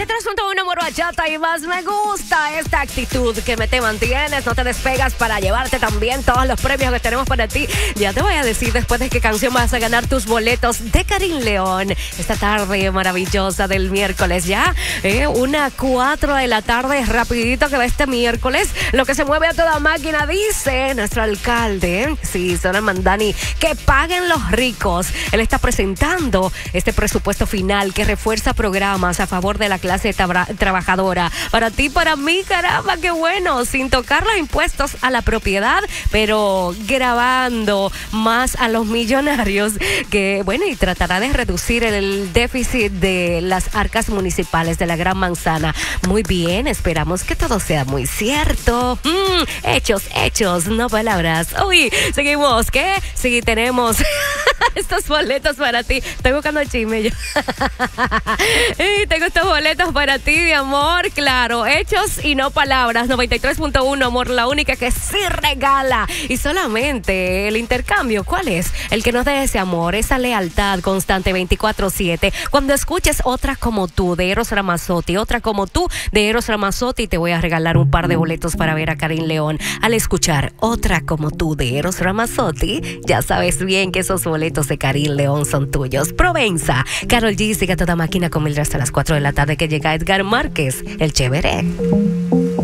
93.1 Moro Bachata y más. Me gusta esta actitud que te mantienes, no te despegas para llevarte también todos los premios que tenemos para ti. Ya te voy a decir después de qué canción vas a ganar tus boletos de Karin León esta tarde maravillosa del miércoles. Ya, 1:04 de la tarde, rapidito que va este miércoles. Lo que se mueve a toda máquina, dice nuestro alcalde, sí, Soner Mandani, que paguen los ricos. Él está presentando este presupuesto final que refuerza programas a favor de la clase trabajadora. Para ti, para mí, caramba, qué bueno, sin tocar los impuestos a la propiedad, pero grabando más a los millonarios, que bueno, y tratará de reducir el déficit de las arcas municipales de la Gran Manzana. Muy bien, esperamos que todo sea muy cierto. Hechos, no palabras. Uy, seguimos, ¿qué? Sí, tenemos estos boletos para ti. Estoy buscando chisme yo. Tengo estos boletos para ti, mi amor. Claro, hechos y no palabras. 93.1, amor, la única que sí regala. Y solamente el intercambio, ¿cuál es? El que nos dé ese amor, esa lealtad constante 24/7. Cuando escuches Otra como tú de Eros Ramazzotti, Otra como tú de Eros Ramazzotti, te voy a regalar un par de boletos para ver a Karin León. Al escuchar Otra como tú de Eros Ramazzotti, ya sabes bien que esos boletos de Karin León son tuyos. Provenza, Karol G, sigue a toda máquina con Mildred hasta las 4 de la tarde, que llega Edgar Márquez, el chévere.